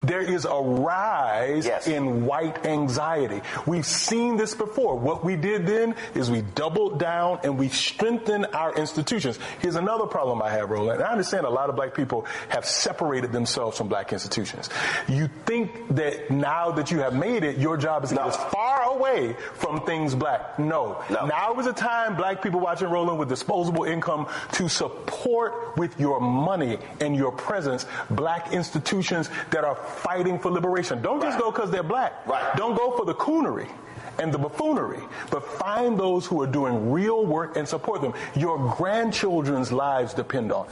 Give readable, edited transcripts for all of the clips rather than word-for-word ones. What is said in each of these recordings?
there is a rise in white anxiety. We've seen this before. What we did then is we doubled down and we strengthened our institutions. Here's another problem I have, Roland. I understand a lot of black people have separated themselves from black institutions. You think that now that you have made it, your job is to get as far away from things black. No. Now is a time, black people watching Roland, with disposable income to support with your money and your presence black institutions that are fighting for liberation. Don't just go because they're black. Don't go for the coonery and the buffoonery, but find those who are doing real work and support them. Your grandchildren's lives depend on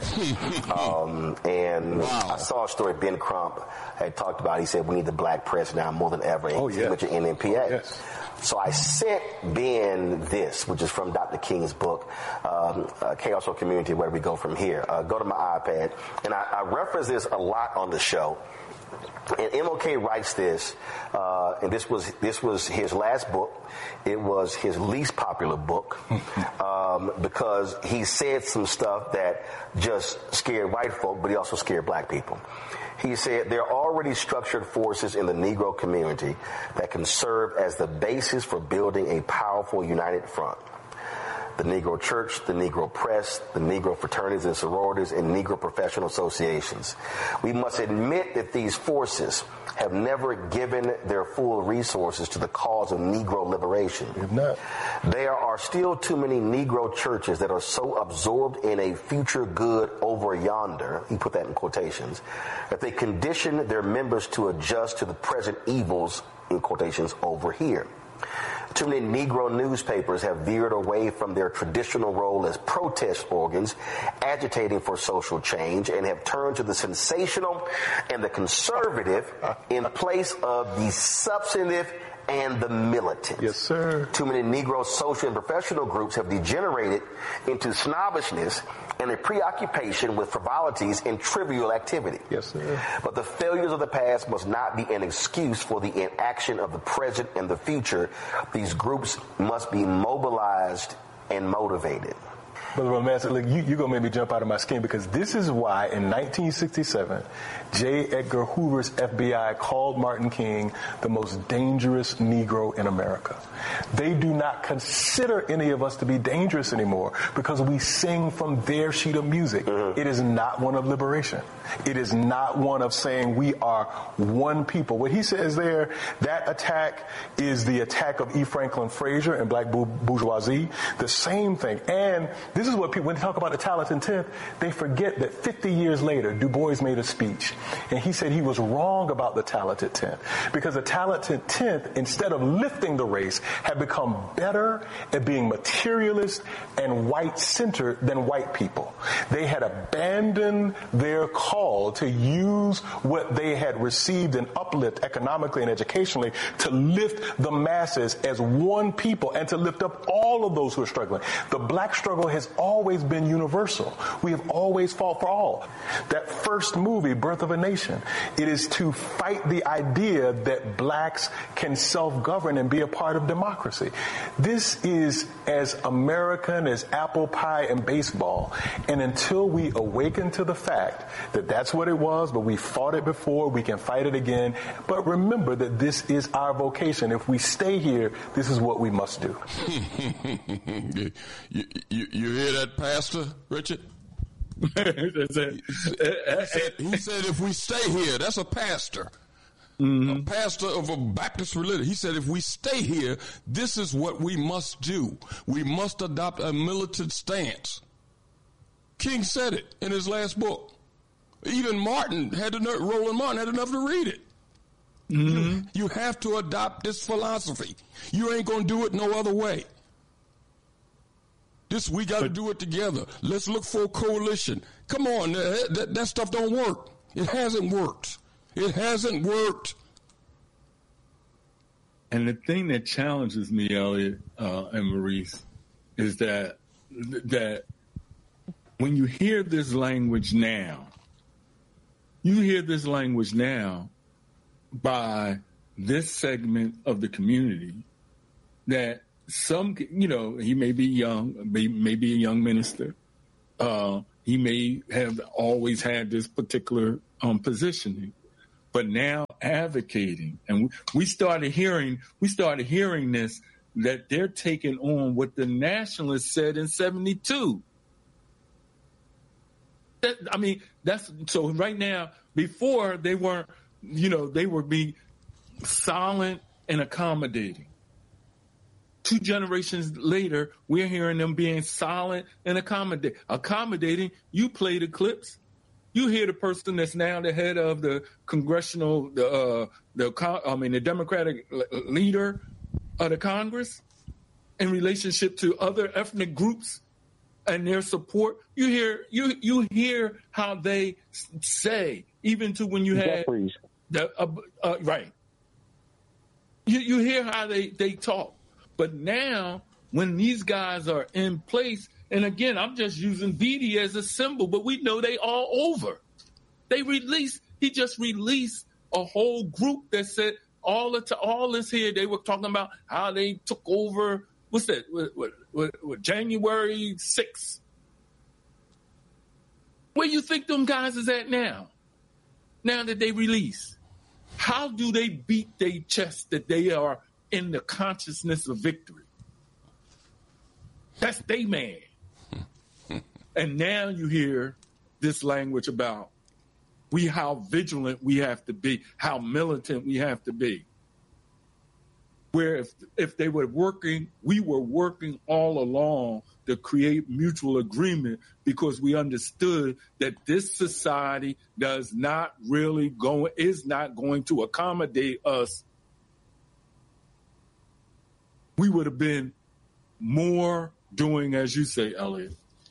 it. I saw a story Ben Crump had talked about. He said we need the black press now more than ever. He mentioned NMPA. So I sent Ben this, which is from Dr. King's book, Chaos or Community, Where We Go From Here. Go to my iPad. And I reference this a lot on the show. And MLK writes this, and this was his last book. It was his least popular book because he said some stuff that just scared white folk, but he also scared black people. He said there are already structured forces in the Negro community that can serve as the basis for building a powerful united front. The Negro Church, the Negro Press, the Negro fraternities and sororities, and Negro professional associations. We must admit that these forces have never given their full resources to the cause of Negro liberation. There are still too many Negro churches that are so absorbed in a future good over yonder, he put that in quotations, that they condition their members to adjust to the present evils, in quotations, over here. Too many Negro newspapers have veered away from their traditional role as protest organs, agitating for social change, and have turned to the sensational and the conservative in place of the substantive and the militant. Yes, sir. Too many Negro social and professional groups have degenerated into snobbishness and a preoccupation with frivolities and trivial activity. Yes, sir. But the failures of the past must not be an excuse for the inaction of the present and the future. These groups must be mobilized and motivated. Brother Romantic, look, you're going to make me jump out of my skin, because this is why in 1967, J. Edgar Hoover's FBI called Martin King the most dangerous Negro in America. They do not consider any of us to be dangerous anymore because we sing from their sheet of music. It is not one of liberation. It is not one of saying we are one people. What he says there, that attack is the attack of E. Franklin Frazier and black bourgeoisie. The same thing. And this is what people, when they talk about the talented 10th, they forget that 50 years later, Du Bois made a speech. And he said he was wrong about the talented 10th. Because the talented 10th, instead of lifting the race, had become better at being materialist and white-centered than white people. They had abandoned their call to use what they had received and uplift economically and educationally to lift the masses as one people and to lift up all of those who are struggling. The black struggle has always been universal. We have always fought for all. That first movie, Birth of a Nation, it is to fight the idea that blacks can self-govern and be a part of democracy. This is as American as apple pie and baseball. And until we awaken to the fact that that's what it was, but we fought it before, we can fight it again. But remember that this is our vocation. If we stay here, this is what we must do. You hear that, Pastor Richard? He said if we stay here, that's a pastor. A pastor of a Baptist religion. He said, if we stay here, this is what we must do. We must adopt a militant stance. King said it in his last book. Even Roland Martin had enough to read it. You have to adopt this philosophy. You ain't going to do it no other way. We got to do it together. Let's look for a coalition. Come on, that stuff don't work. It hasn't worked. It hasn't worked. And the thing that challenges me, Elliot and Maurice, is that when you hear this language now, by this segment of the community that some, he may be young, may be a young minister. He may have always had this particular positioning. but now advocating. And we started hearing this, that they're taking on what the nationalists said in 72. So right now, before they weren't, they were being silent and accommodating. 2 generations later, we're hearing them being silent and accommodating. You play the clips. You hear the person that's now the head of the congressional, the Democratic leader of the Congress in relationship to other ethnic groups and their support. You hear how they say, even to when you had right. You hear how they talk. But now, when these guys are in place, and again, I'm just using Didi as a symbol, but we know they all over. He just released a whole group that said all this here. They were talking about how they took over. What's that? What January 6th? Where you think them guys is at now? Now that they release, how do they beat their chest that they are in the consciousness of victory? That's they man. And now you hear this language about how vigilant we have to be, how militant we have to be. Where if they were working, we were working all along to create mutual agreement, because we understood that this society is not going to accommodate us. We would have been more doing, as you say, Elliot,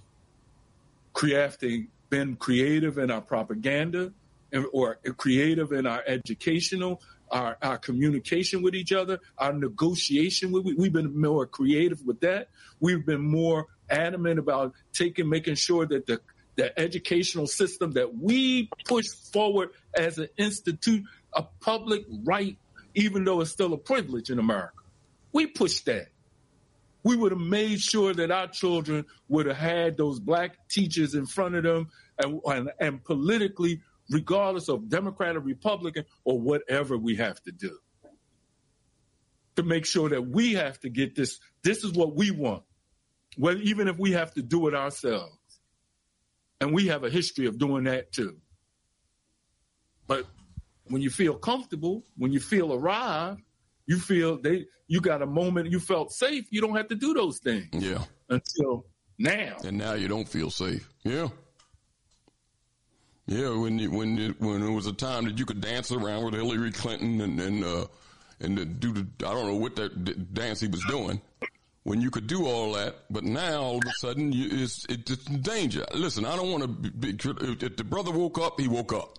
been creative in our propaganda or creative in our educational, our communication with each other, our negotiation. We've been more creative with that. We've been more adamant about making sure that the educational system that we push forward as an institute, a public right, even though it's still a privilege in America. We pushed that. We would have made sure that our children would have had those black teachers in front of them and politically, regardless of Democrat or Republican or whatever we have to do, to make sure that we have to get this. This is what we want, even if we have to do it ourselves. And we have a history of doing that too. But when you feel comfortable, when you feel arrived, you feel you got a moment, you felt safe, you don't have to do those things. Yeah. Until now. And now you don't feel safe. Yeah. Yeah, when there was a time that you could dance around with Hillary Clinton and do the, I don't know what that dance he was doing, when you could do all that, but now all of a sudden it's danger. Listen, I don't want to be, if the brother woke up, he woke up.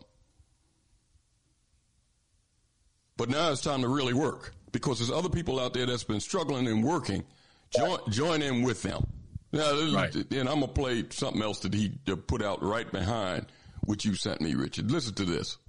But now it's time to really work, because there's other people out there that's been struggling and working. Join in with them. Now, right. And I'm going to play something else that he put out right behind what you sent me, Richard. Listen to this.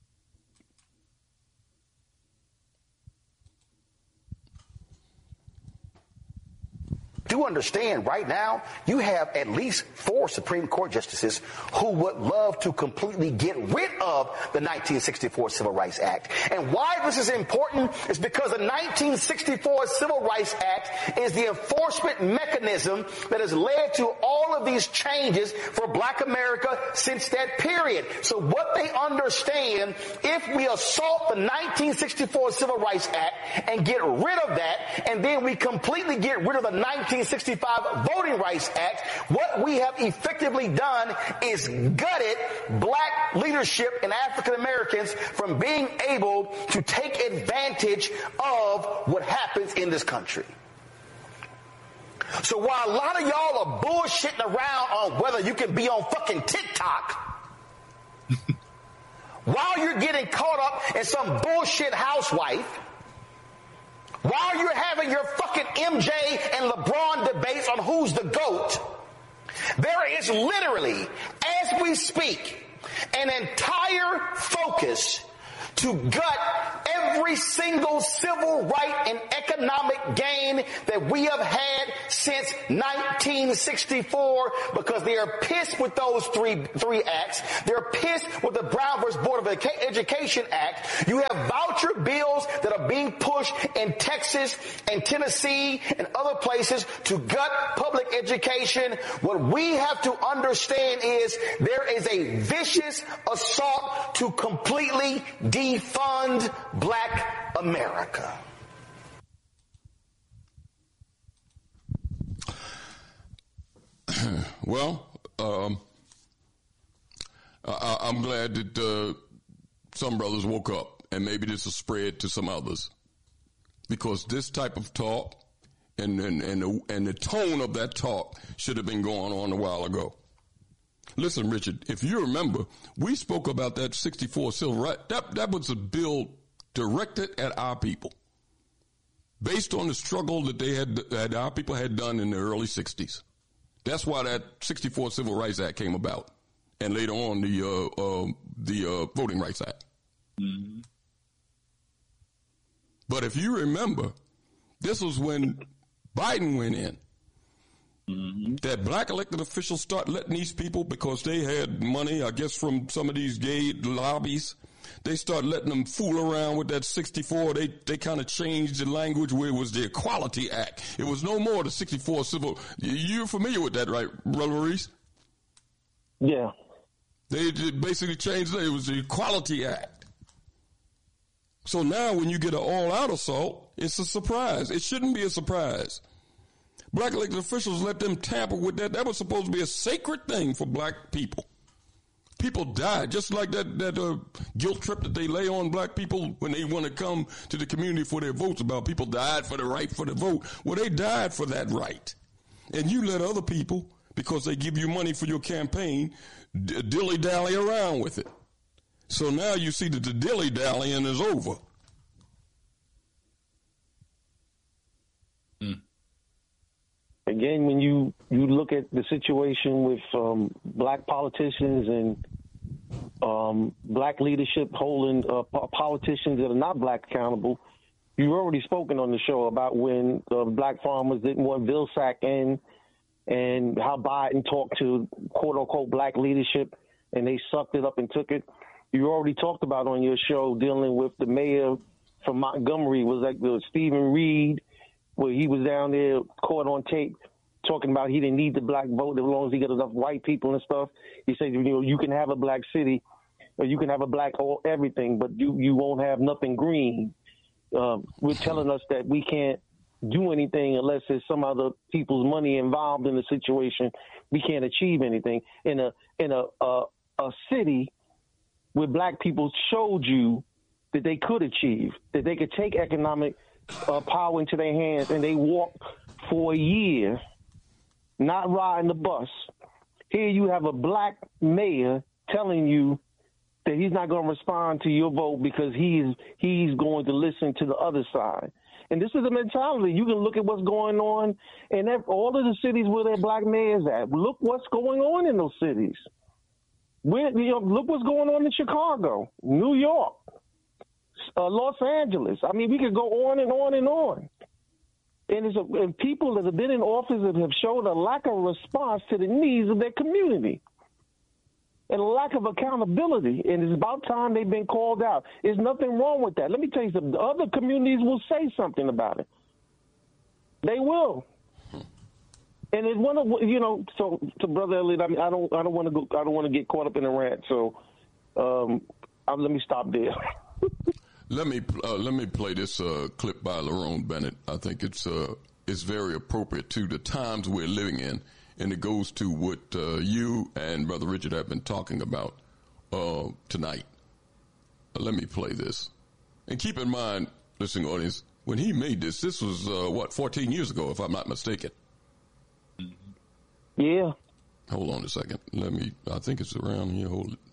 Do understand right now you have at least 4 Supreme Court justices who would love to completely get rid of the 1964 Civil Rights Act. And why this is important is because the 1964 Civil Rights Act is the enforcement mechanism that has led to all of these changes for Black America since that period. So what they understand, if we assault the 1964 Civil Rights Act and get rid of that, and then we completely get rid of the 1965 Voting Rights Act, what we have effectively done is gutted black leadership and African Americans from being able to take advantage of what happens in this country. So while a lot of y'all are bullshitting around on whether you can be on fucking TikTok, while you're getting caught up in some bullshit housewife, while you're having your fucking MJ and LeBron debates on who's the GOAT, there is literally, as we speak, an entire focus to gut every single civil right and economic gain that we have had since 1964 because they are pissed with those three acts. They're pissed with the Brown versus Board of Education Act. You have voucher bills that are being pushed in Texas and Tennessee and other places to gut public education. What we have to understand is there is a vicious assault to completely defund Black America. Well, I'm glad that some brothers woke up, and maybe this will spread to some others, because this type of talk and the tone of that talk should have been going on a while ago. Listen, Richard, if you remember, we spoke about that 64 civil rights. That was a bill directed at our people, based on the struggle that our people had done in the early 60s. That's why that 64 Civil Rights Act came about, and later on the Voting Rights Act. Mm-hmm. But if you remember, this was when Biden went in. Mm-hmm. That black elected officials start letting these people, because they had money, I guess, from some of these gay lobbies, they start letting them fool around with that 64. They kind of changed the language where it was the Equality Act. It was no more the 64 civil. You're familiar with that, right, Brother Reese? Yeah. They basically changed it. It was the Equality Act. So now when you get an all-out assault, it's a surprise. It shouldn't be a surprise. Black elected officials let them tamper with that. That was supposed to be a sacred thing for black people. People died, just like that guilt trip that they lay on black people when they want to come to the community for their votes about people died for the right for the vote. Well, they died for that right. And you let other people, because they give you money for your campaign, dilly-dally around with it. So now you see that the dilly-dallying is over. Again, when you look at the situation with black politicians and black leadership holding politicians that are not black accountable, you've already spoken on the show about when black farmers didn't want Vilsack in, and how Biden talked to quote-unquote black leadership, and they sucked it up and took it. You already talked about on your show dealing with the mayor from Montgomery, was like Stephen Reed, where he was down there caught on tape talking about he didn't need the black vote as long as he got enough white people and stuff. He said, you can have a black city, or you can have a black everything, but you won't have nothing green. We're telling us that we can't do anything unless there's some other people's money involved in the situation. We can't achieve anything. In a city where black people showed you that they could achieve, that they could take economic power into their hands, and they walked for a year, not riding the bus. Here you have a black mayor telling you that he's not going to respond to your vote because he's going to listen to the other side. And this is a mentality. You can look at what's going on in all of the cities where there are black mayors at. Look what's going on in those cities. Look what's going on in Chicago, New York, Los Angeles. I mean, we could go on and on and on. And people that have been in office that have shown a lack of response to the needs of their community and a lack of accountability. And it's about time they've been called out. There's nothing wrong with that. Let me tell you something. The other communities will say something about it. They will. And it's one of, so to Brother Elliott, I mean, I don't want to get caught up in a rant. So let me stop there. Let me play this clip by Lerone Bennett. I think it's very appropriate to the times we're living in, and it goes to what you and Brother Richard have been talking about tonight. Let me play this, and keep in mind, listening audience, when he made this was 14 years ago, if I'm not mistaken. Yeah. Hold on a second. I think it's around here. Hold it.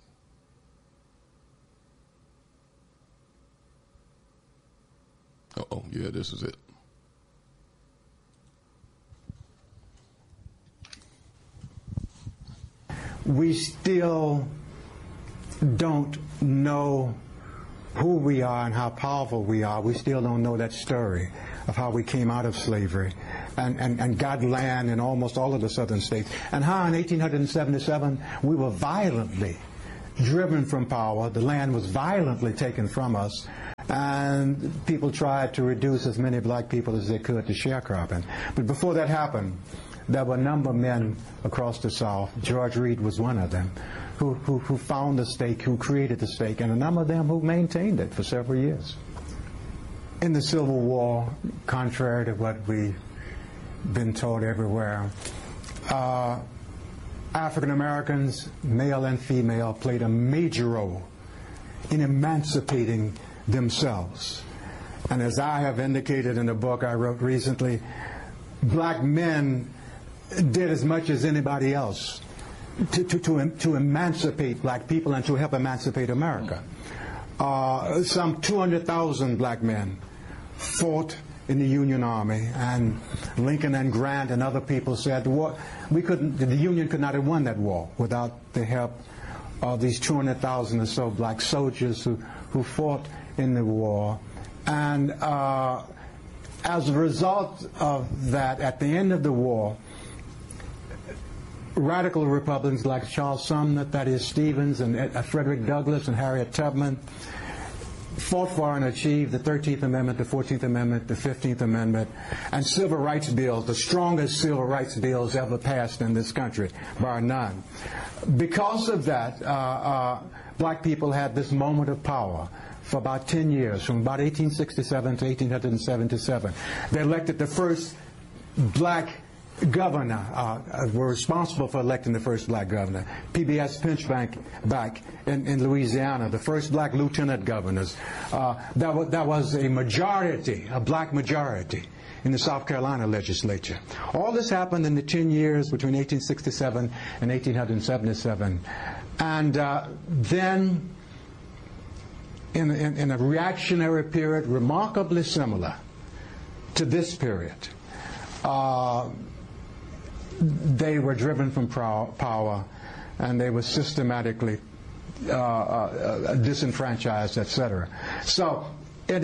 Oh, yeah, this is it. We still don't know who we are and how powerful we are, we still don't know that story of how we came out of slavery and got land in almost all of the southern states, and how in 1877 we were violently driven from power. The land was violently taken from us, and people tried to reduce as many black people as they could to sharecropping. But before that happened, there were a number of men across the South. George Reed was one of them, who found the stake, who created the stake, and a number of them who maintained it for several years. In the Civil War, contrary to what we've been told everywhere, African Americans, male and female, played a major role in emancipating themselves. And as I have indicated in a book I wrote recently, black men did as much as anybody else to emancipate black people and to help emancipate America. Some 200,000 black men fought in the Union Army, and Lincoln and Grant and other people said the Union could not have won that war without the help of these 200,000 or so black soldiers who fought in the war. And as a result of that, at the end of the war, radical Republicans like Charles Sumner, Thaddeus Stevens, and Frederick Douglass and Harriet Tubman fought for and achieved the 13th Amendment, the 14th Amendment, the 15th Amendment, and civil rights bills, the strongest civil rights bills ever passed in this country, bar none. Because of that, black people had this moment of power for about 10 years, from about 1867 to 1877. They elected the first black governor, were responsible for electing the first black governor. PBS Pinchback back in Louisiana, the first black lieutenant governors. That was a majority, a black majority in the South Carolina legislature. All this happened in the 10 years between 1867 and 1877. And then in a reactionary period remarkably similar to this period, they were driven from power, and they were systematically disenfranchised, etc. So in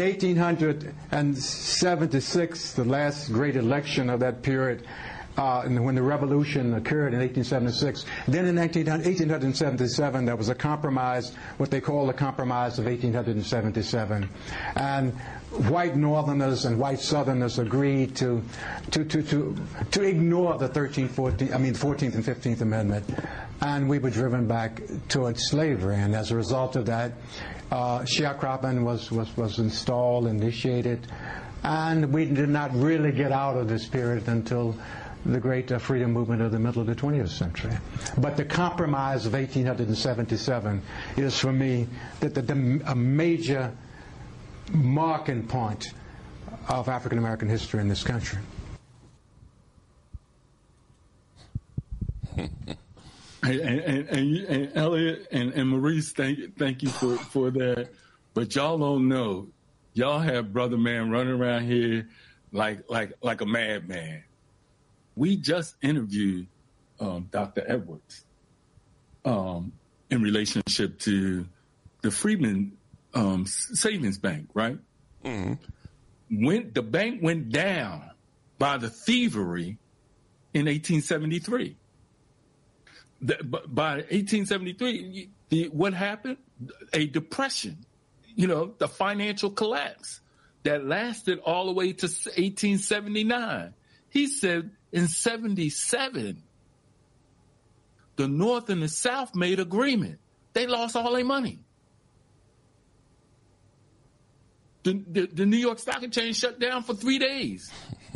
1876, the last great election of that period, when the revolution occurred in 1876, then in 1877 there was a compromise, what they call the Compromise of 1877, and white Northerners and white Southerners agreed to ignore the 14th and 15th Amendment, and we were driven back towards slavery. And as a result of that, sharecropping was installed, initiated, and we did not really get out of this period until the great freedom movement of the middle of the 20th century. But the Compromise of 1877 is, for me, a major marking point of African American history in this country. And Elliot and Maurice, thank you for that. But y'all don't know, y'all have Brother Man running around here like a madman. We just interviewed Dr. Edwards in relationship to the Freedmen Savings Bank, right? Mm-hmm. When the bank went down by the thievery in 1873. By 1873, what happened? A depression, the financial collapse that lasted all the way to 1879. He said in 77, the North and the South made agreement. They lost all their money. The New York Stock Exchange shut down for 3 days.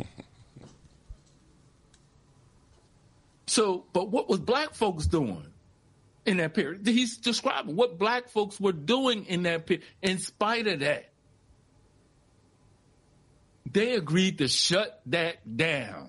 But what was black folks doing in that period? He's describing what black folks were doing in that period. In spite of that, they agreed to shut that down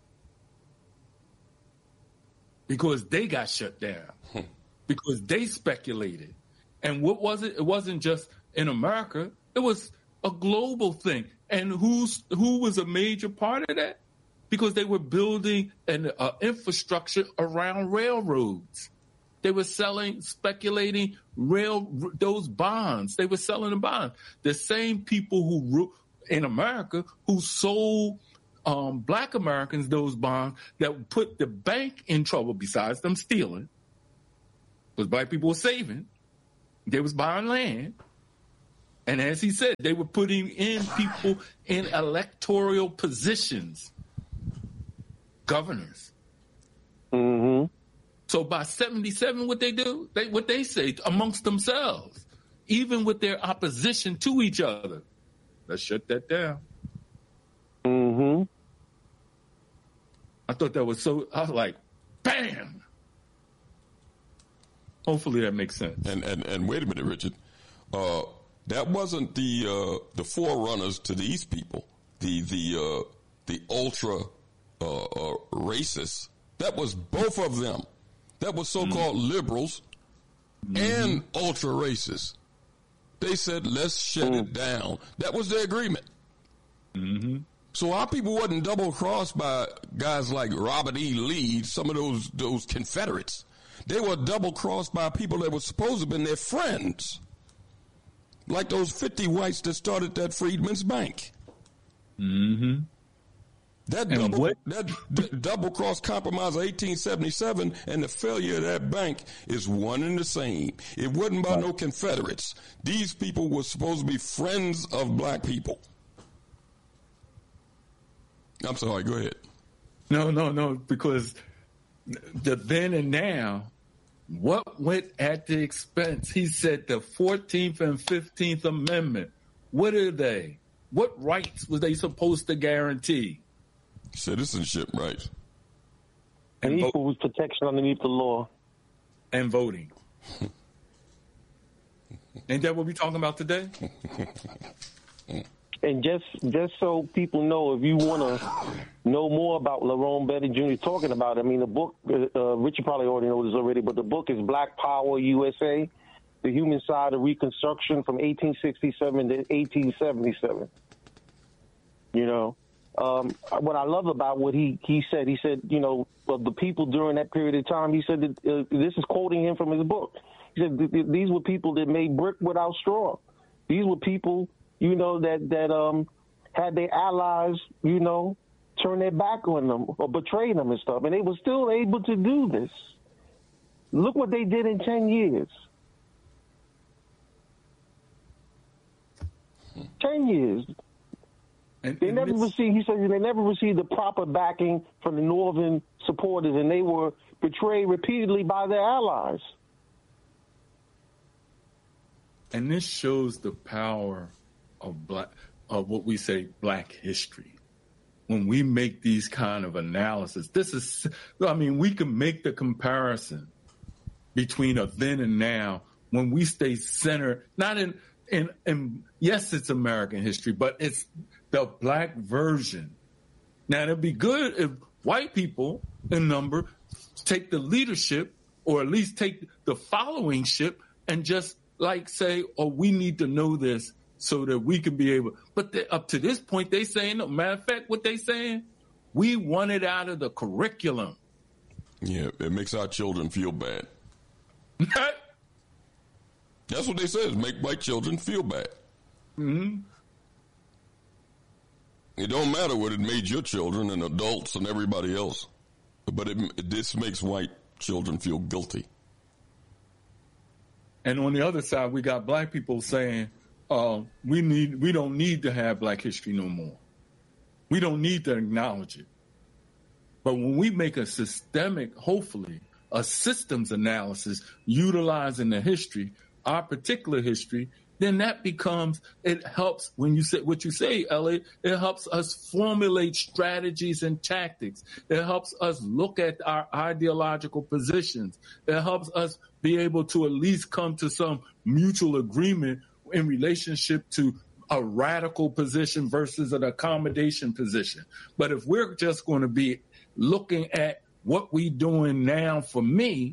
because they got shut down, because they speculated. And what was it? It wasn't just in America. It was a global thing. And who was a major part of that? Because they were building an infrastructure around railroads. They were speculating those bonds. They were selling the bonds. The same people who in America who sold black Americans those bonds that put the bank in trouble, besides them stealing, because black people were saving. They was buying land. And as he said, they were putting in people in electoral positions, governors. Mm-hmm. So by 77, what they do, what they say amongst themselves, even with their opposition to each other, let's shut that down. Mm-hmm. I thought that was so, I was like, bam. Hopefully that makes sense. And wait a minute, Richard. That wasn't the forerunners to these people, the ultra racists. That was both of them. That was so-called liberals and ultra racists. They said, let's shut it down. That was their agreement. Mm-hmm. So our people wasn't double-crossed by guys like Robert E. Lee, some of those Confederates. They were double-crossed by people that were supposed to have been their friends. Like those 50 whites that started that Freedmen's Bank. Mm-hmm. That double-cross compromise of 1877 and the failure of that bank is one and the same. It wasn't by no Confederates. These people were supposed to be friends of black people. I'm sorry, go ahead. No, because the then and now, what went at the expense? He said the 14th and 15th Amendment. What are they? What rights were they supposed to guarantee? Citizenship rights. And equal protection underneath the law. And voting. Ain't that what we're talking about today? And just so people know, if you want to know more about Lerone Bennett Jr. talking about, I mean, the book, Richard probably already knows this already, but the book is Black Power USA, The Human Side of Reconstruction from 1867 to 1877. You know, what I love about what he said, you know, of the people during that period of time, he said that, this is quoting him from his book. He said these were people that made brick without straw. These were people, you know, that had their allies, you know, turn their back on them or betray them and stuff. And they were still able to do this. Look what they did in 10 years. 10 years. They never received, he said, they never received the proper backing from the Northern supporters, and they were betrayed repeatedly by their allies. And this shows the power of what we say black history. When we make these kind of analysis, we can make the comparison between a then and now when we stay centered, not in yes, it's American history, but it's the black version. Now, it'd be good if white people in number take the leadership, or at least take the following ship, and just like say, oh, we need to know this so that we can be able. But up to this point, they saying, no matter of fact, what they saying, we want it out of the curriculum. Yeah, it makes our children feel bad. That's what they say, is make white children feel bad. Mm-hmm. It don't matter what it made your children and adults and everybody else, but this makes white children feel guilty. And on the other side, we got black people saying, we don't need to have black history no more. We don't need to acknowledge it. But when we make a systemic, hopefully, a systems analysis utilizing the history, our particular history, then that becomes, it helps when you say what you say, Elliot, it helps us formulate strategies and tactics. It helps us look at our ideological positions. It helps us be able to at least come to some mutual agreement in relationship to a radical position versus an accommodation position. But if we're just going to be looking at what we doing now for me,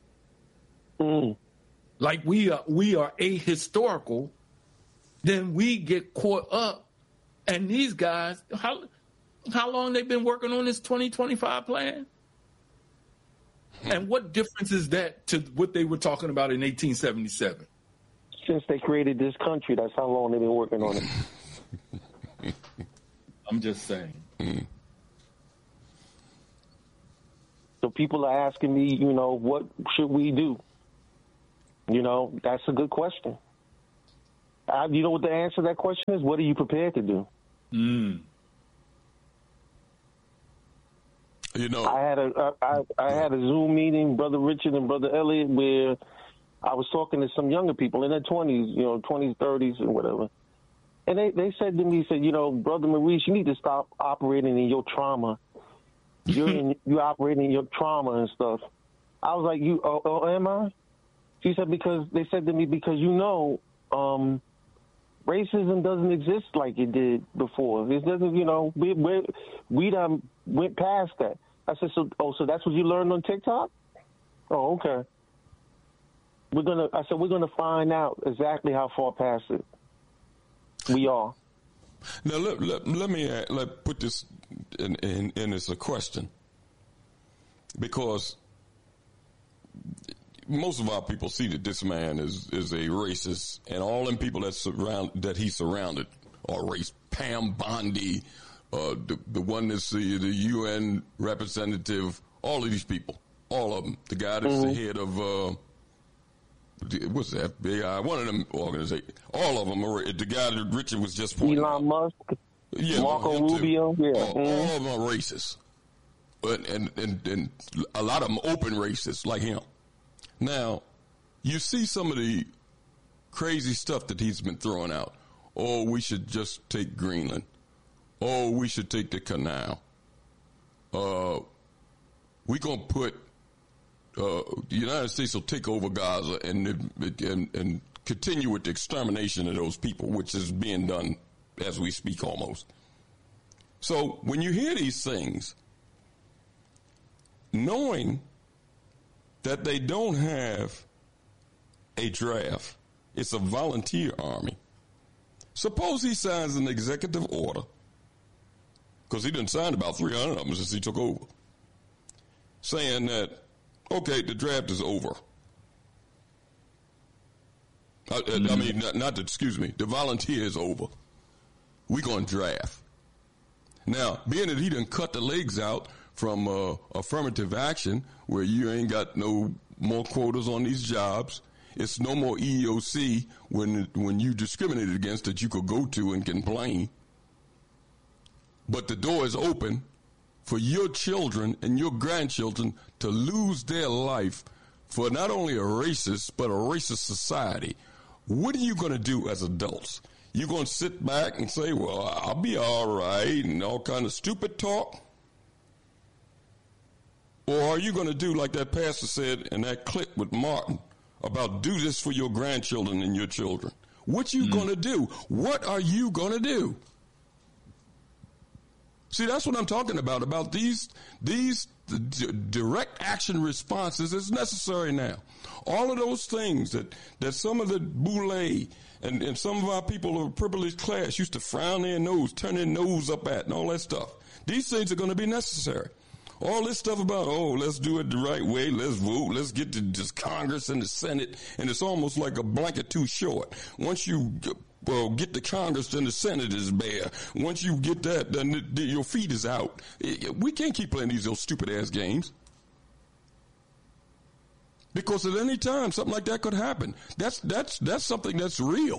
like we are ahistorical, then we get caught up. And these guys, how long they been working on this 2025 plan? And what difference is that to what they were talking about in 1877? Since they created this country, that's how long they've been working on it. I'm just saying. So people are asking me, what should we do? That's a good question. You know what the answer to that question is? What are you prepared to do? I had a Zoom meeting, Brother Richard and Brother Elliott, where I was talking to some younger people in their 20s, 20s, 30s, and whatever. And they said to me, Brother Maurice, you need to stop operating in your trauma. You're operating in your trauma and stuff. I was like, am I? She said, because racism doesn't exist like it did before. It doesn't, we done went past that. I said, so that's what you learned on TikTok? Oh, okay. We're gonna find out exactly how far past it we are. Now let me put this in as a question, because most of our people see that this man is a racist, and all them people that he's surrounded are race. Pam Bondi, the one that's the UN representative, all of these people, all of them. The guy that's the head of what's the FBI? One of them organizations. All of them are. The guy that Richard was just pointing Elon Musk, Marco Rubio. Yeah, all of them are racist, and a lot of them open racist like him. Now, you see some of the crazy stuff that he's been throwing out. Oh, we should just take Greenland. Oh, we should take the canal. We're going to put, the United States will take over Gaza and continue with the extermination of those people, which is being done as we speak almost. So when you hear these things, knowing that they don't have a draft, it's a volunteer army. Suppose he signs an executive order, because he done signed about 300 of them since he took over, saying that, okay, the draft is over. The volunteer is over. We're going to draft. Now, being that he done cut the legs out from affirmative action, where you ain't got no more quotas on these jobs, it's no more EEOC when you discriminated against that you could go to and complain. But the door is open for your children and your grandchildren to lose their life for not only a racist, but a racist society. What are you going to do as adults? You going to sit back and say, well, I'll be all right, and all kind of stupid talk? Or are you going to do like that pastor said in that clip with Martin about do this for your grandchildren and your children? What you going to do? What are you going to do? See, that's what I'm talking about these direct action responses is necessary now. All of those things that some of the boule and some of our people of a privileged class used to frown their nose, turn their nose up at, and all that stuff. These things are going to be necessary. All this stuff about, let's do it the right way, let's vote, let's get to just Congress and the Senate, and it's almost like a blanket too short. Once you get the Congress, then the Senate is bare. Once you get that, then your feet is out. We can't keep playing these little stupid-ass games. Because at any time, something like that could happen. That's something that's real.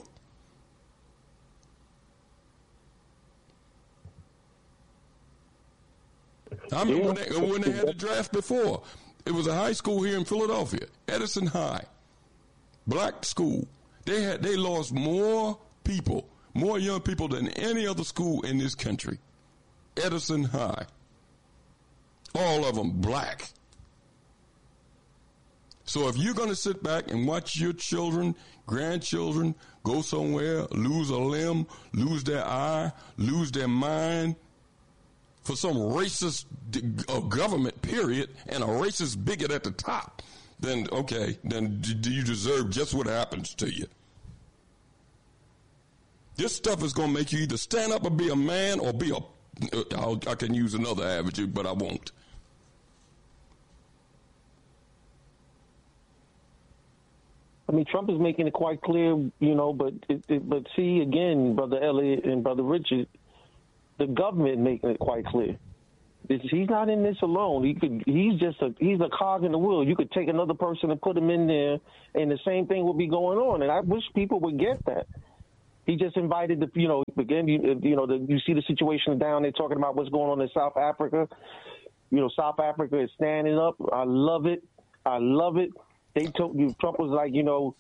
I remember when they had the draft before. It was a high school here in Philadelphia, Edison High, black school. They lost more young people than any other school in this country. Edison High. All of them black. So if you're going to sit back and watch your children, grandchildren go somewhere, lose a limb, lose their eye, lose their mind, for some racist government, period, and a racist bigot at the top, then do you deserve just what happens to you? This stuff is going to make you either stand up and be a man or be I can use another adjective, but I won't. mean, Trump is making it quite clear, but see, again, Brother Elliot and Brother Richard, the government making it quite clear. He's not in this alone. He's a cog in the wheel. You could take another person and put him in there, and the same thing would be going on. And I wish people would get that. He just invited you see the situation down there talking about what's going on in South Africa. South Africa is standing up. I love it. They told you, Trump was like,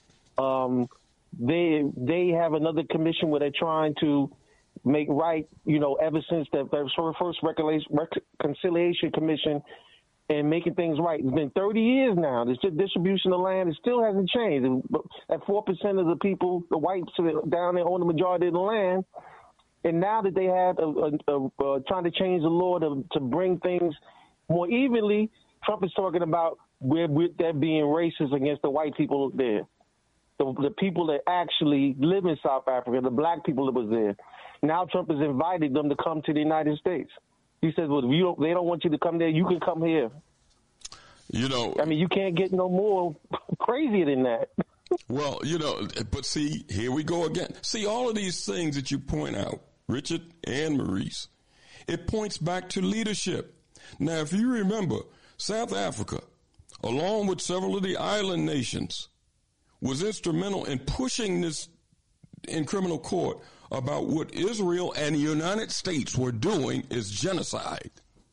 they have another commission where they're trying to make right, ever since the first reconciliation commission and making things right. It's been 30 years now. The distribution of land, it still hasn't changed. At 4% of the people, the whites down there own the majority of the land. And now that they have trying to change the law to bring things more evenly, Trump is talking about with that being racist against the white people there. The people that actually live in South Africa, the black people that was there. Now Trump has invited them to come to the United States. He says, well, if they don't want you to come there, you can come here. I mean, you can't get no more crazier than that. Well, but see, here we go again. See, all of these things that you point out, Richard and Maurice, it points back to leadership. Now, if you remember, South Africa, along with several of the island nations, was instrumental in pushing this in criminal court about what Israel and the United States were doing is genocide.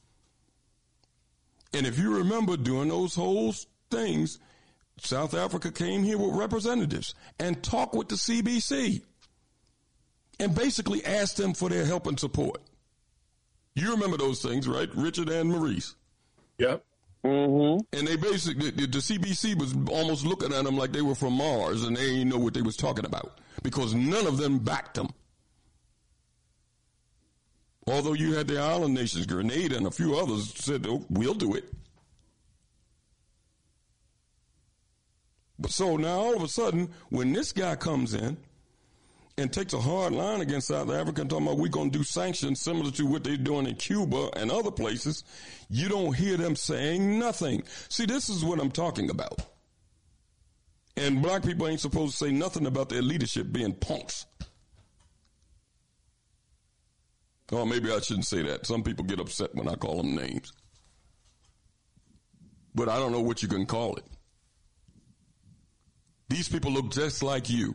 And if you remember, during those whole things, South Africa came here with representatives and talked with the CBC and basically asked them for their help and support. You remember those things, right, Richard and Maurice? Yep. Mm-hmm. And they basically, the CBC was almost looking at them like they were from Mars and they didn't know what they was talking about because none of them backed them. Although you had the island nations, Grenada and a few others said, oh, we'll do it. But so now all of a sudden, when this guy comes in and takes a hard line against South Africa and talking about we're going to do sanctions similar to what they're doing in Cuba and other places, you don't hear them saying nothing. See, this is what I'm talking about. And black people ain't supposed to say nothing about their leadership being punks. Or maybe I shouldn't say that. Some people get upset when I call them names. But I don't know what you can call it. These people look just like you.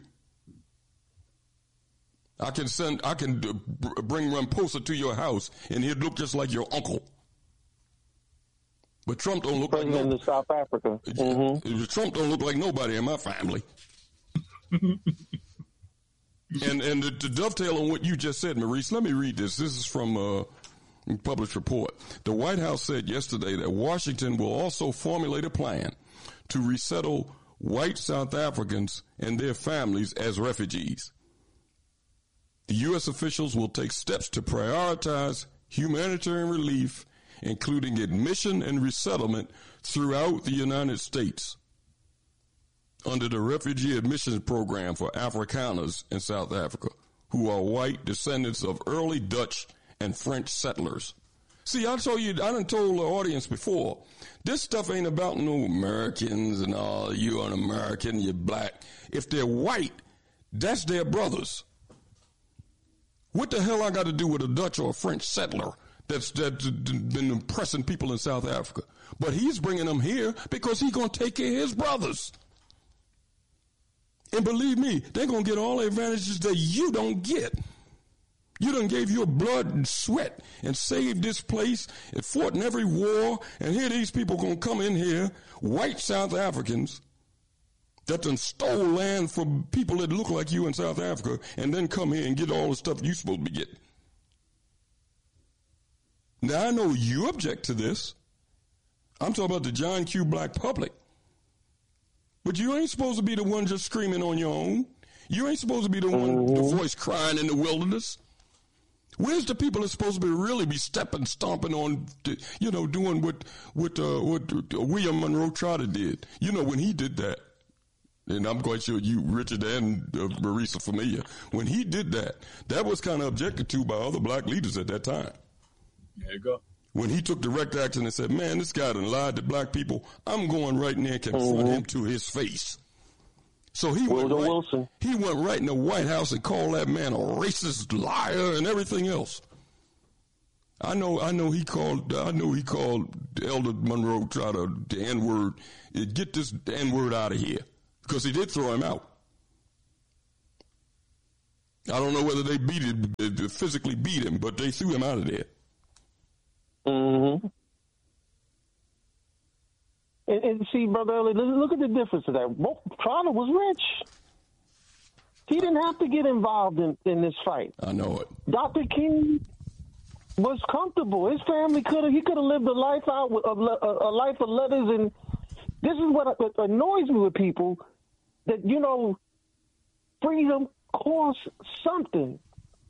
I can bring Ramaphosa to your house and he'd look just like your uncle. But Trump don't look like nobody. In South Africa. Mm-hmm. Trump don't look like nobody in my family. And to dovetail on what you just said, Maurice, let me read this. This is from a published report. The White House said yesterday that Washington will also formulate a plan to resettle white South Africans and their families as refugees. The U.S. officials will take steps to prioritize humanitarian relief, including admission and resettlement throughout the United States, under the Refugee Admissions Program for Afrikaners in South Africa, who are white descendants of early Dutch and French settlers. See, I done told the audience before, this stuff ain't about no Americans and all, you're an American, you're black. If they're white, that's their brothers. What the hell I got to do with a Dutch or a French settler that's been oppressing people in South Africa? But he's bringing them here because he's going to take care of his brothers. And believe me, they're going to get all the advantages that you don't get. You done gave your blood and sweat and saved this place and fought in every war. And here these people going to come in here, white South Africans, that done stole land from people that look like you in South Africa and then come here and get all the stuff you're supposed to be getting. Now, I know you object to this. I'm talking about the John Q. Black public. But you ain't supposed to be the one just screaming on your own. You ain't supposed to be the one, the voice crying in the wilderness. Where's the people that's supposed to really be stepping, stomping on, doing what William Monroe Trotter did? You know, when he did that, and I'm quite sure you, Richard and Maurice, are familiar. When he did that, that was kind of objected to by other black leaders at that time. There you go. When he took direct action and said, man, this guy done lied to black people, I'm going right in there and confront him to his face. So he went Wilson. He went right in the White House and called that man a racist liar and everything else. I know he called Elder Monroe, try the N-word, get this N-word out of here, because he did throw him out. I don't know whether they physically beat him, but they threw him out of there. Mm-hmm. And see, Brother Elliott, look at the difference of that. Trotter was rich. He didn't have to get involved in this fight. I know it. Dr. King was comfortable. His family could have lived a life out with a life of letters. And this is what annoys me with people, that, you know, freedom costs something.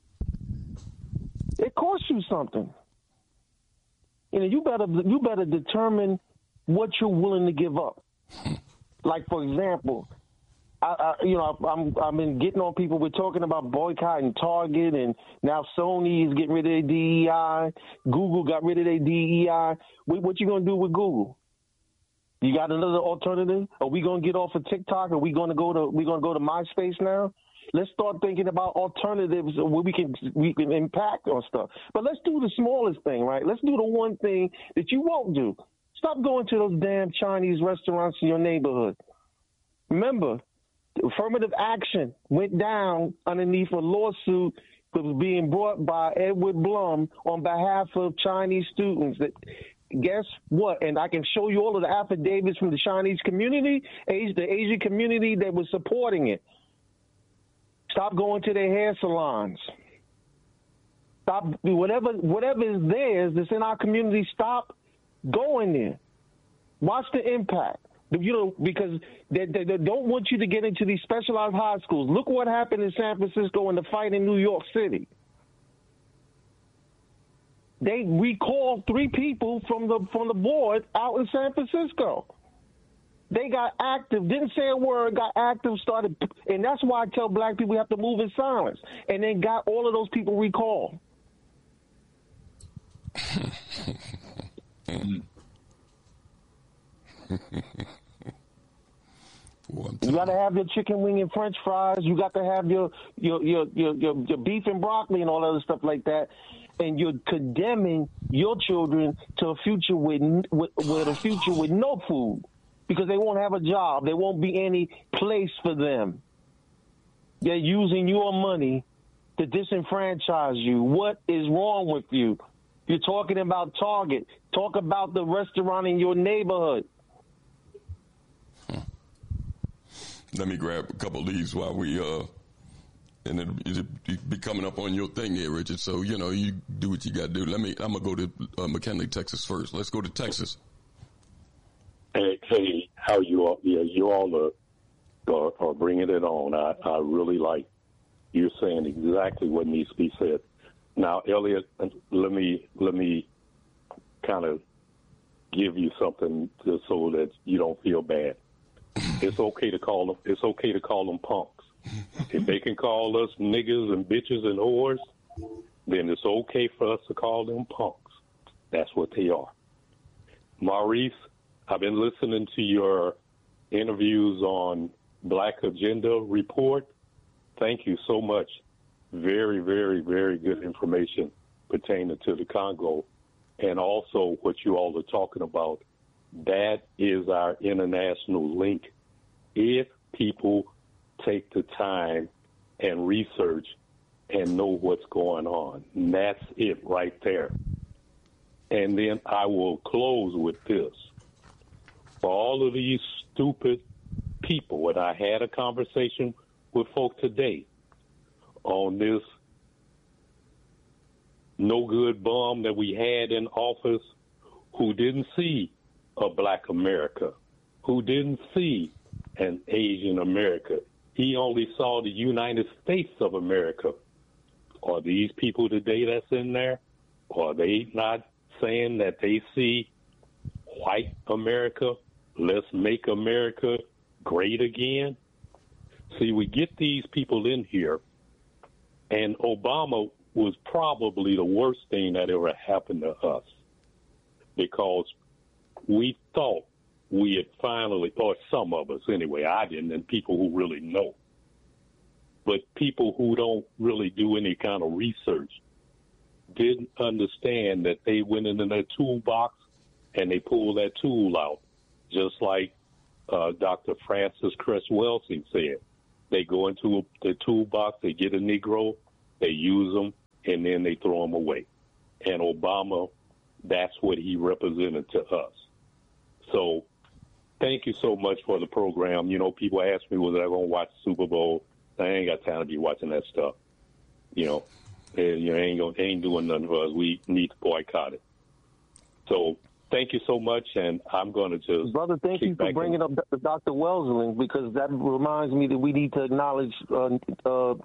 It costs you something. You know, you better determine what you're willing to give up. Like, for example, I've been getting on people. We're talking about boycotting Target, and now Sony is getting rid of their DEI. Google got rid of their DEI. What you gonna do with Google? You got another alternative? Are we gonna get off of TikTok? Are we gonna go to MySpace now? Let's start thinking about alternatives where we can impact on stuff. But let's do the smallest thing, right? Let's do the one thing that you won't do. Stop going to those damn Chinese restaurants in your neighborhood. Remember, affirmative action went down underneath a lawsuit that was being brought by Edward Blum on behalf of Chinese students. That, guess what? And I can show you all of the affidavits from the Chinese community, the Asian community that was supporting it. Stop going to their hair salons. Stop whatever is theirs that's in our community. Stop going there. Watch the impact. You know, because they don't want you to get into these specialized high schools. Look what happened in San Francisco and the fight in New York City. They recalled 3 people from the board out in San Francisco. They got active, didn't say a word, got active, started, and that's why I tell black people we have to move in silence. And then got all of those people recalled. You got to have your chicken wing and French fries. You got to have your beef and broccoli and all other stuff like that. And you're condemning your children to a future with no food, because they won't have a job. There won't be any place for them. They're using your money to disenfranchise you. What is wrong with you? You're talking about Target. Talk about the restaurant in your neighborhood. Let me grab a couple of these while we and it'll be coming up on your thing there, Richard. So, you know, you do what you got to do. I'm going to go to McKinley, Texas first. Let's go to Texas. Hey, how you all? Yeah, you all are bringing it on. I really like you're saying exactly what needs to be said. Now, Elliot, let me kind of give you something so that you don't feel bad. It's okay to call them punks. If they can call us niggas and bitches and whores, then it's okay for us to call them punks. That's what they are. Maurice, I've been listening to your interviews on Black Agenda Report. Thank you so much. Very, very, very good information pertaining to the Congo, and also what you all are talking about. That is our international link. If people take the time and research and know what's going on, and that's it right there. And then I will close with this. For all of these stupid people, and I had a conversation with folk today on this no good bum that we had in office who didn't see a black America, who didn't see an Asian America. He only saw the United States of America. Are these people today that's in there? Are they not saying that they see white America? Let's make America great again. See, we get these people in here, and Obama was probably the worst thing that ever happened to us, because we thought we had finally, or some of us anyway, I didn't, and people who really know. But people who don't really do any kind of research didn't understand that they went into their toolbox and they pulled that tool out, just like Dr. Francis Cress Welsing said. They go into the toolbox, they get a Negro, they use them, and then they throw them away. And Obama, that's what he represented to us. So thank you so much for the program. You know, people ask me, was I going to watch Super Bowl? I ain't got time to be watching that stuff. You know, and, ain't doing nothing for us. We need to boycott it. So thank you so much, and I'm going to just... Brother, thank you for bringing up Dr. Welsing, because that reminds me that we need to acknowledge Fuller.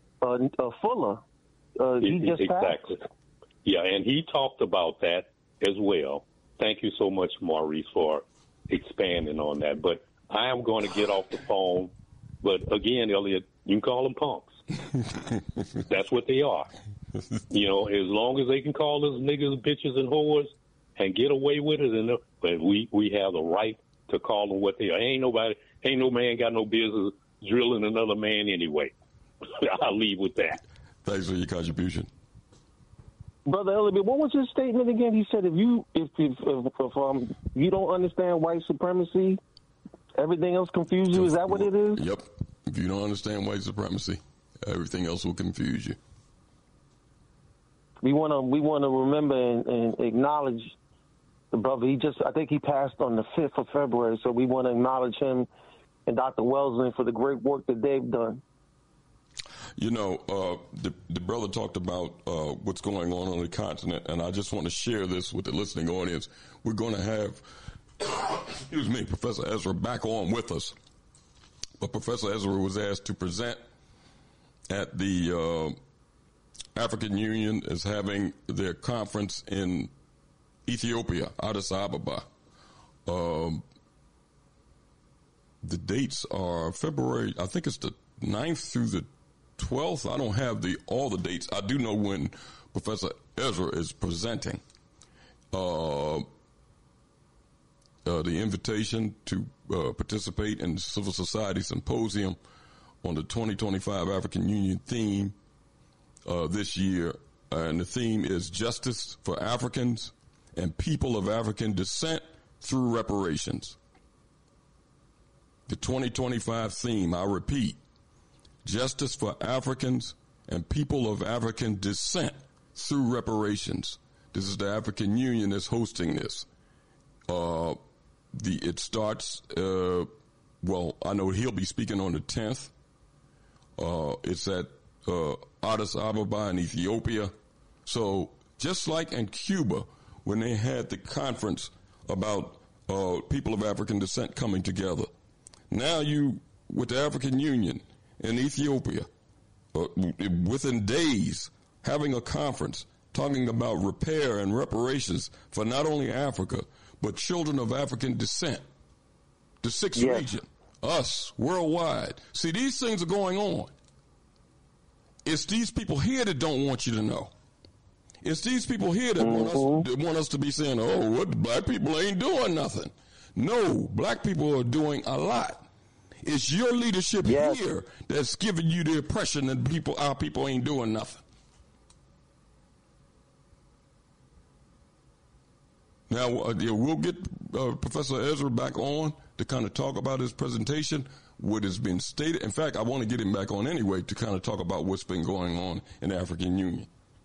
He just exactly. Passed. Yeah, and he talked about that as well. Thank you so much, Maurice, for expanding on that. But I am going to get off the phone. But again, Elliot, you can call them punks. That's what they are. You know, as long as they can call us niggas, bitches, and whores and get away with it, but we have the right to call them what they are. Ain't no man got no business drilling another man anyway. I'll leave with that. Thanks for your contribution. Brother Elliot, what was his statement again? He said if you don't understand white supremacy, everything else confuses you. Is that what it is? Yep. If you don't understand white supremacy, everything else will confuse you. We want to remember and acknowledge the brother. I think he passed on the 5th of February, so we want to acknowledge him and Dr. Welsing for the great work that they've done. You know, the brother talked about what's going on the continent, and I just want to share this with the listening audience. We're going to have, Professor Ezra back on with us. But Professor Ezra was asked to present at the African Union is having their conference in Ethiopia, Addis Ababa. The dates are February, I think it's the 9th through the 12th. I don't have all the dates. I do know when Professor Ezra is presenting. The invitation to participate in the Civil Society Symposium on the 2025 African Union theme this year. And the theme is Justice for Africans and People of African Descent Through Reparations. The 2025 theme, I repeat, Justice for Africans and People of African Descent Through Reparations. This is the African Union that's hosting this. It starts, I know he'll be speaking on the 10th. It's at Addis Ababa in Ethiopia. So just like in Cuba, when they had the conference about people of African descent coming together, now you, with the African Union in Ethiopia, within days, having a conference talking about repair and reparations for not only Africa, but children of African descent, the sixth region, us, worldwide. See, these things are going on. It's these people here that don't want you to know. It's these people here that want us to be saying, oh, what, black people ain't doing nothing. No, black people are doing a lot. It's your leadership here that's giving you the impression that our people ain't doing nothing. Now, we'll get Professor Ezra back on to kind of talk about his presentation, what has been stated. In fact, I want to get him back on anyway to kind of talk about what's been going on in the African Union.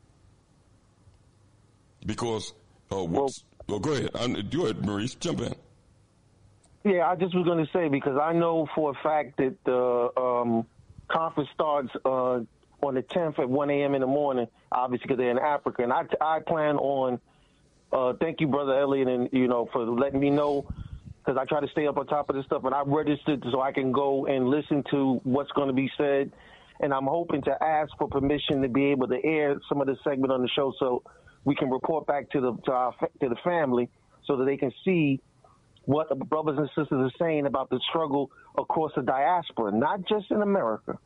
Because, go ahead. Go ahead, Maurice, jump in. Yeah, I just was going to say, because I know for a fact that the conference starts on the 10th at 1 a.m. in the morning, obviously because they're in Africa. And I plan on, thank you, Brother Elliot, and, for letting me know, because I try to stay up on top of this stuff. And I registered so I can go and listen to what's going to be said. And I'm hoping to ask for permission to be able to air some of the segment on the show so we can report back to the family so that they can see what the brothers and sisters are saying about the struggle across the diaspora, not just in America.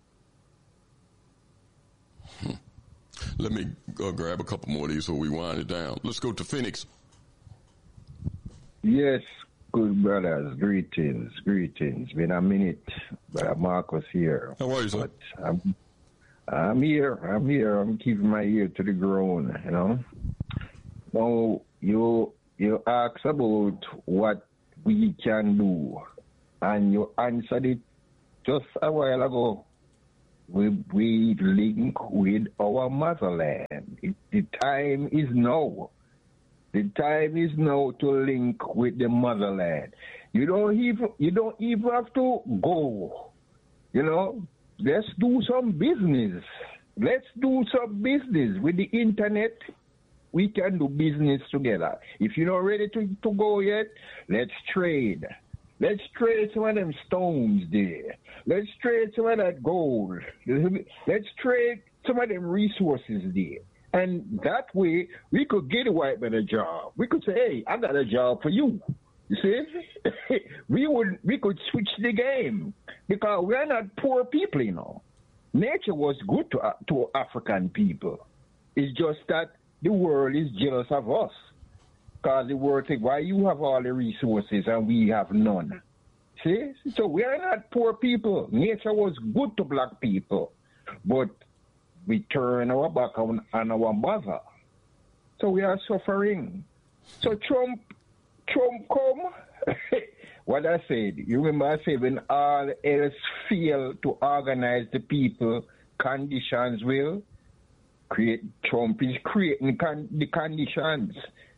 Let me grab a couple more of these before we wind it down. Let's go to Phoenix. Yes. Good brothers, greetings. Been a minute, Brother Marcus here. How are you, sir? But I'm here. I'm keeping my ear to the ground, you know. Now, you asked about what we can do, and you answered it just a while ago. We link with our motherland. The time is now. The time is now to link with the motherland. You don't even have to go. You know, let's do some business. Let's do some business with the internet. We can do business together. If you're not ready to go yet, let's trade. Let's trade some of them stones there. Let's trade some of that gold. Let's trade some of them resources there. And that way, we could get a white man a job. We could say, hey, I got a job for you. You see? we could switch the game because we're not poor people, you know. Nature was good to African people. It's just that the world is jealous of us. Because the world thinks, why you have all the resources and we have none? See? So we are not poor people. Nature was good to black people. But we turn our back on our mother. So we are suffering. So Trump come. What I said, you remember I said when all else fail to organize the people, conditions will create. Trump is creating the conditions.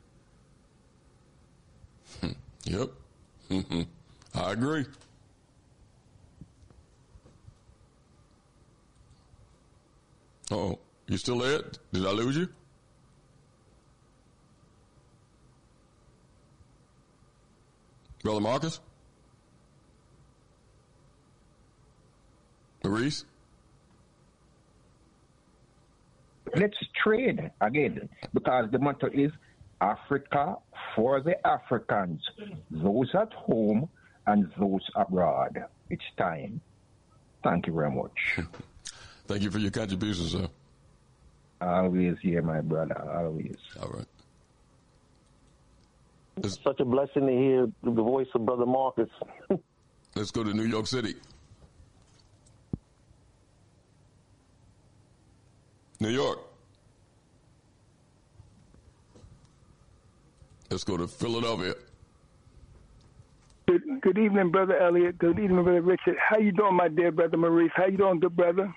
Yep. I agree. Uh-oh. You still there? Did I lose you? Brother Marcus? Maurice? Let's trade again, because the motto is Africa for the Africans, those at home and those abroad. It's time. Thank you very much. Thank you for your contribution, sir. Always here, my brother, always. All right. It's such a blessing to hear the voice of Brother Marcus. Let's go to New York City. New York. Let's go to Philadelphia. Good evening, Brother Elliot. Good evening, Brother Richard. How you doing, my dear Brother Maurice? How you doing, good brother?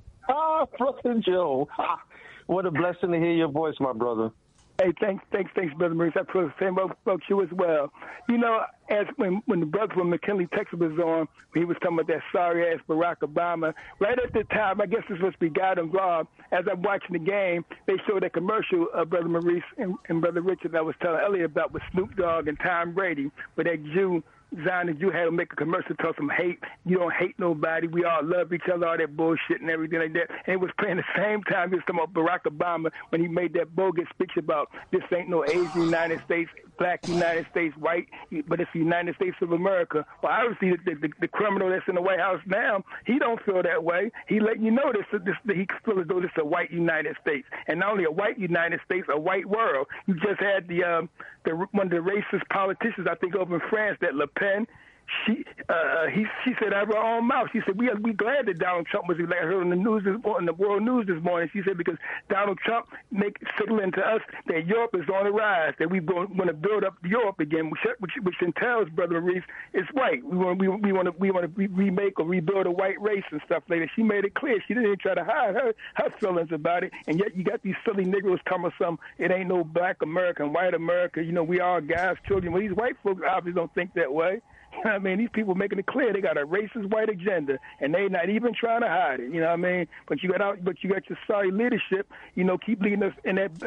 Brother Joe. What a blessing to hear your voice, my brother. Hey, thanks, Brother Maurice. I feel the same about you as well. You know, as when the brother from McKinley, Texas was on, he was talking about that sorry-ass Barack Obama. Right at the time, I guess this was be God involved. As I'm watching the game, they showed a commercial of Brother Maurice and Brother Richard that I was telling Elliot about with Snoop Dogg and Tom Brady, where that Jew, Zionist Jew, had to make a commercial talk some hate. You don't hate nobody. We all love each other, all that bullshit and everything like that. And it was playing the same time he was talking about Barack Obama when he made that bogus speech about this ain't no Asian United States, black United States, white, but it's the United States of America. Well, obviously the criminal that's in the White House now, he don't feel that way. He letting you know he feels as though this is a white United States. And not only a white United States, a white world. You just had one of the racist politicians, I think, over in France, that Le Pen. She said out of her own mouth. She said we glad that Donald Trump was elected. I heard on the news on the world news this morning. She said because Donald Trump signaling to us that Europe is on the rise, that we want to build up Europe again, which entails, Brother Maurice, it's white. We want to remake or rebuild a white race and stuff like that. She made it clear. She didn't even try to hide her feelings about it. And yet you got these silly Negroes telling us it ain't no black America and white America. You know, we all God's children. Well, these white folks obviously don't think that way. You know what I mean? These people making it clear they got a racist white agenda, and they not even trying to hide it. You know what I mean? But you got your sorry leadership. You know, keep leading us in that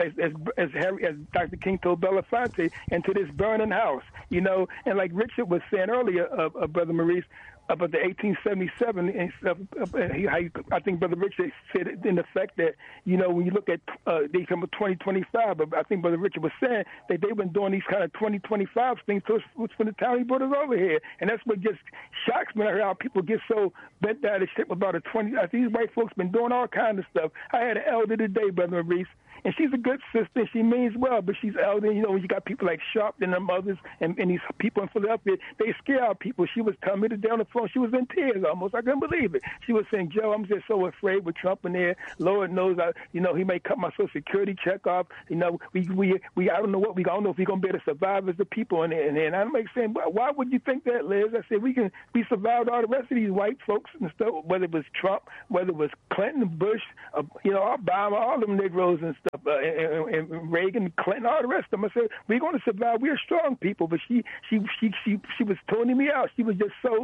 as Dr. King told Belafonte into this burning house. You know, and like Richard was saying earlier, Brother Maurice, about the 1877 and stuff. I think Brother Richard said it in the fact that, you know, when you look at they come with 2025, but I think Brother Richard was saying that they've been doing these kind of 2025 things to us from the time he brought us over here, and that's what just shocks me. I hear how people get so bent out of shit about I think these white folks been doing all kinds of stuff. I had an elder today, Brother Maurice. and she's a good sister. She means well, but she's elderly. You know, when you got people like Sharp and them others, and these people in Philadelphia, they scare out people. She was telling me today on the phone, she was in tears almost. I couldn't believe it. She was saying, Joe, I'm just so afraid with Trump in there. Lord knows, he may cut my Social Security check off. You know, I don't know if we're going to be able to survive as the people in there. And I'm like saying, why would you think that, Liz? I said, we survived all the rest of these white folks and stuff, whether it was Trump, whether it was Clinton, Bush, Obama, all them Negroes and stuff, and Reagan, Clinton, all the rest of them. I said, we're going to survive. We're strong people. But she was toning me out. She was just so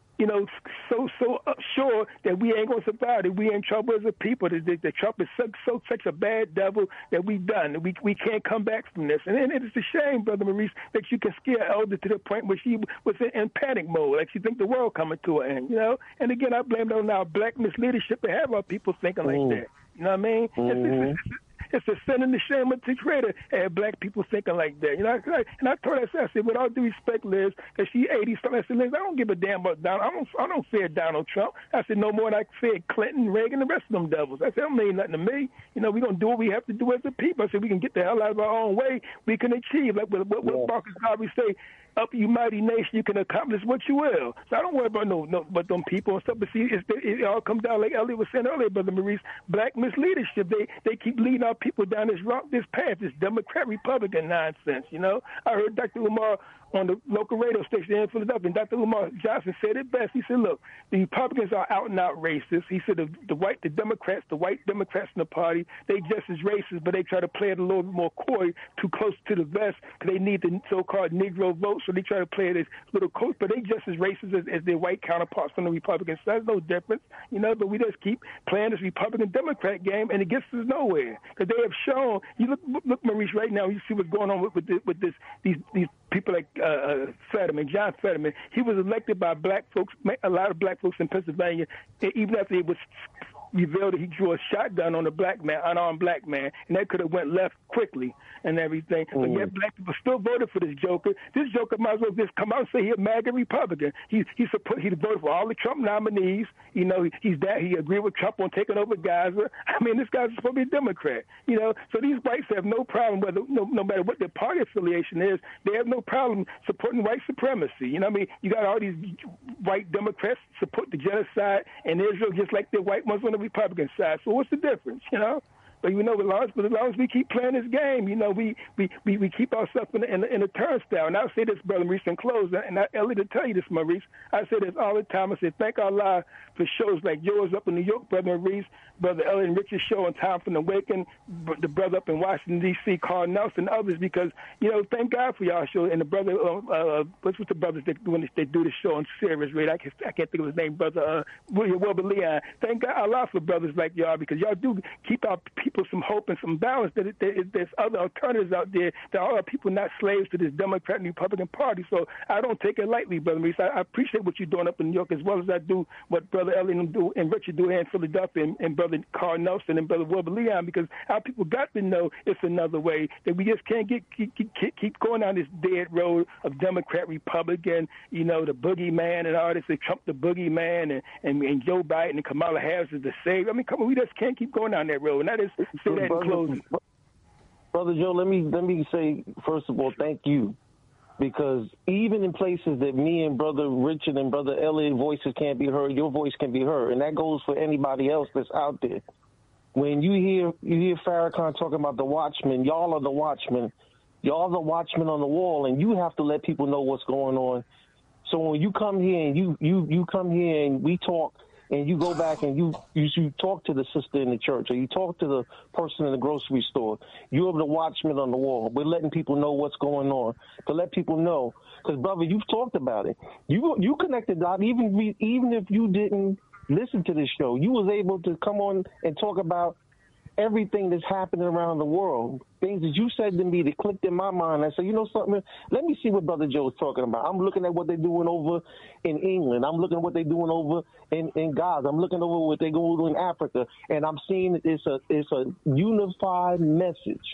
sure that we ain't going to survive, that we in trouble as a people, that Trump is such a bad devil that we done. We can't come back from this. And it's a shame, Brother Maurice, that you can scare an elder to the point where she was in panic mode, like she think the world coming to an end, you know? And again, I blame it on our black misleadership to have our people thinking like that. You know what I mean? It's a sin and the shame of the creator and black people thinking like that. You know, and I told her, I said, with all due respect, Liz, because she 80-something, I said, Liz, I don't give a damn about Donald. I don't fear Donald Trump. I said, no more than I fear Clinton, Reagan, the rest of them devils. I said, that don't mean nothing to me. You know, we're going to do what we have to do as a people. I said, we can get the hell out of our own way. We can achieve, like what Marcus Garvey say, up, you mighty nation, you can accomplish what you will. So I don't worry about but them people and stuff. But see, it all comes down, like Elliot was saying earlier, Brother Maurice, black misleadership. They keep leading our people down this path, this Democrat-Republican nonsense, you know. I heard Dr. Umar on the local radio station in Philadelphia, and Dr. Umar Johnson said it best. He said, look, the Republicans are out and out racist. He said the white Democrats in the party, they just as racist, but they try to play it a little bit more coy, too close to the vest, because they need the so-called Negro vote, so they try to play it as little close, but they just as racist as their white counterparts on the Republican side. There's no difference, you know, but we just keep playing this Republican-Democrat game, and it gets us nowhere, because they have shown, you look, Maurice, right now, you see what's going on with these people like Fetterman, John Fetterman. He was elected by black folks, a lot of black folks in Pennsylvania, even after it was revealed that he drew a shotgun on a black man, unarmed black man, and that could have went left quickly and everything. But yet black people still voted for this joker. This joker might as well just come out and say he's a MAGA Republican. He voted for all the Trump nominees. You know, he agreed with Trump on taking over Gaza. I mean, this guy's supposed to be a Democrat. You know, so these whites have no problem whether no matter what their party affiliation is, they have no problem supporting white supremacy. You know what I mean? You got all these white Democrats support the genocide in Israel just like the white ones on the Republican side. So what's the difference, you know? But you know, as long as we keep playing this game, you know, we keep ourselves in a turnstile. And I'll say this, Brother Maurice, in close, and Ellie to tell you this, Maurice. I say this all the time. I say thank Allah for shows like yours up in New York, Brother Maurice, Brother Elliot and Richard's show on Time from the Waking, the brother up in Washington D.C., Carl Nelson, others, because you know, thank God for y'all show. And the brother, what's the brothers that when they do the show on Sirius Radio? I can't think of his name, Brother William Wilbur Leon. Thank God Allah for brothers like y'all, because y'all do keep our people some hope and some balance that there's other alternatives out there, that all our people not slaves to this Democrat and Republican Party. So I don't take it lightly, Brother Maurice. I appreciate what you're doing up in New York, as well as I do what Brother Elliot and Richard do here in Philadelphia, and Brother Carl Nelson and Brother Wilbur Leon, because our people got to know it's another way, that we just can't keep going down this dead road of Democrat, Republican, you know, the boogeyman and all this, they Trump the boogeyman, and Joe Biden and Kamala Harris is the savior. I mean, come on, we just can't keep going down that road. And that is say that in closing. Brother Joe, let me say, first of all, thank you. Because even in places that me and Brother Richard and Brother Elliot voices can't be heard, your voice can be heard. And that goes for anybody else that's out there. When you hear Farrakhan talking about the watchmen, y'all are the watchmen. Y'all the watchmen on the wall, and you have to let people know what's going on. So when you come here and you come here and we talk, and you go back and you talk to the sister in the church, or you talk to the person in the grocery store, you're the watchman on the wall. We're letting people know what's going on, to let people know. Because, brother, you've talked about it. You connected out, even if you didn't listen to this show, you was able to come on and talk about everything that's happening around the world, things that you said to me that clicked in my mind. I said, you know something, let me see what Brother Joe's talking about. I'm looking at what they're doing over in England. I'm looking at what they're doing over in Gaza. I'm looking over what they're going in Africa, and I'm seeing it's a unified message.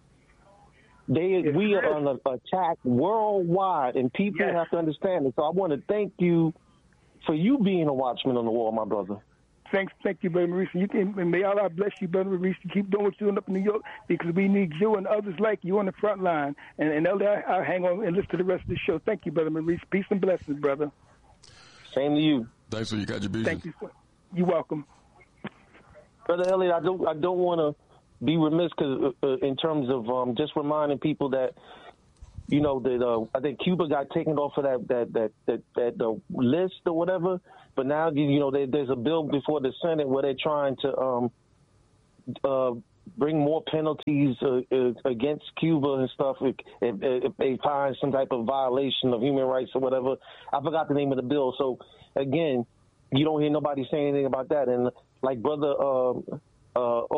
We are on an attack worldwide, and people have to understand it. So I want to thank you for you being a watchman on the wall, my brother. Thank you, Brother Maurice. And may Allah bless you, Brother Maurice, to keep doing what you're doing up in New York, because we need you and others like you on the front line. And Elder, I'll hang on and listen to the rest of the show. Thank you, Brother Maurice. Peace and blessings, brother. Same to you. Thanks for your contribution. Thank you, sir. You're welcome. Brother Elliot, I don't want to be remiss because in terms of just reminding people that, you know, that I think Cuba got taken off of that list or whatever. But now, you know, there's a bill before the Senate where they're trying to bring more penalties against Cuba and stuff if they find some type of violation of human rights or whatever. I forgot the name of the bill. So, again, you don't hear nobody saying anything about that. And like Brother